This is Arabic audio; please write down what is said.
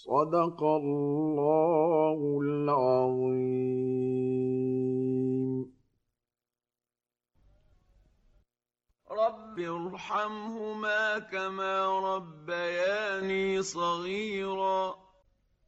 صدق الله العظيم. رب ارحمهما كما ربياني صغيرا.